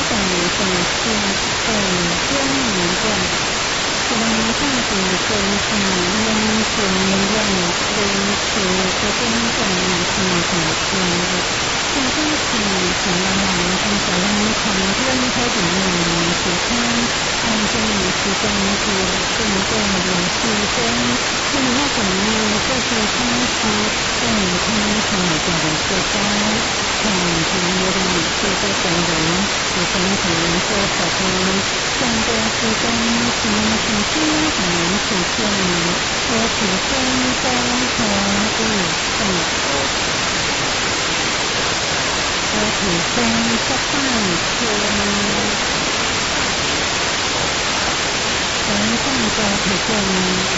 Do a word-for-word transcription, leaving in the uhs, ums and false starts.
等等是等中年的，我们大抵跟上温泉量维持不变动是很多的。大家是想要让跟小人从任何里面去看，按照时间是更多的时间，所以要怎么样就是开始让你看从每个的国家看从有的这个本人是跟可能做手工这样的时间什么情绪可能出现我只分钟和五分我只分这半天人上的可见